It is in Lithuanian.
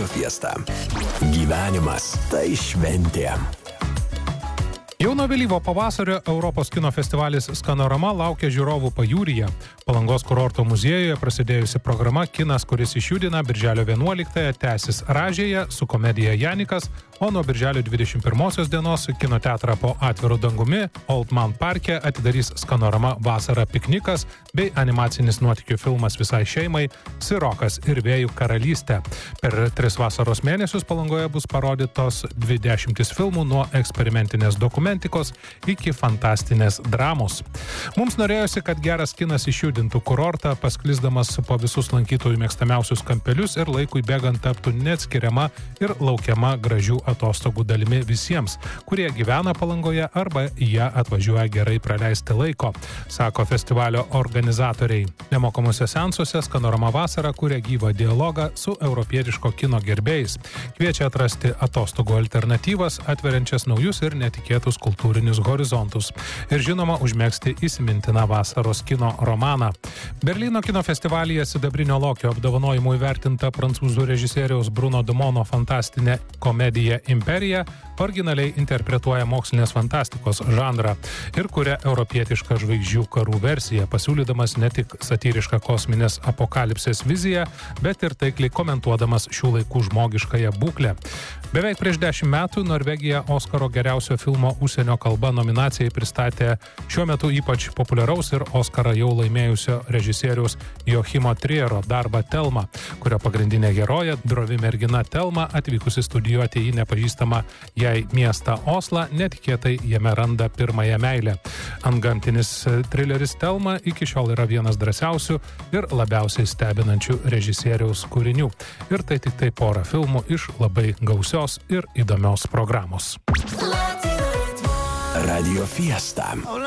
Fiesta. Gyvenimas tai šventė. Jau nuo vėlyvo pavasario Europos kino festivalis Skanorama laukia žiūrovų pajūryje. Palangos kurorto muziejuje prasidėjusi programa Kinas, kuris išjudina birželio 11-ąją tęsis Rąžėje su komedija Janikas, o nuo birželio 21 dienos kino teatrą po atviru dangumi Old Man Parke atidarys Skanorama vasara piknikas bei animacinis nuotykių filmas visai šeimai Sirokas ir Vėjų karalystė. Per 3 vasaros mėnesius Palangoje bus parodytos 20 filmų nuo eksperimentinės dokumentikos iki fantastinės dramos. Mums norėjosi, kad geras kinas išjudintų kurortą, pasklisdamas po visus lankytojų mėgstamiausius kampelius ir laikui bėgant taptų neatskiriama ir laukiama gražių atostogų dalimi visiems, kurie gyvena Palangoje arba jie atvažiuoja gerai praleisti laiko, sako festivalio organizatoriai. Nemokamuose seansuose Skanorama vasara kuria gyvą dialogą su europietiško kino gerbėjais. Kviečia atrasti atostogų alternatyvas, atveriančias naujus ir netikėtus kultūrinius horizontus. Ir žinoma, užmegzti įsimintiną vasaros kino romaną. Berlyno kino festivalyje Sidabrinio lokio apdovanojimų įvertinta prancūzų režisieriaus Bruno Dumono fantastinė komedija Imperija originaliai interpretuoja mokslinės fantastikos žanrą ir kuria europietišką žvaigždžių karų versiją, pasiūlydamas ne tik satyrišką kosminės apokalipsės viziją, bet ir taikliai komentuodamas šių laikų žmogiškąją būklę. Beveik prieš 10 metų Norvegija Oskaro geriausio filmo užsienio kalba nominacijai pristatė šiuo metu ypač populiaraus ir Oskarą jau laimėjusio režisieriaus Joachimo Triero darbą Telma, kurio pagrindinė herojė, drovi mergina Telma, atvykusi studijuoti į nepažįstamą jai miestą Oslą, netikėtai jame randa pirmąją meilę. Antgamtinis trileris Telma iki šiol yra vienas drąsiausių ir labiausiai stebinančių režisieriaus kūrinių. Ir tai tik tai pora filmų iš labai gausios ir įdomios programos. Radio Fiesta.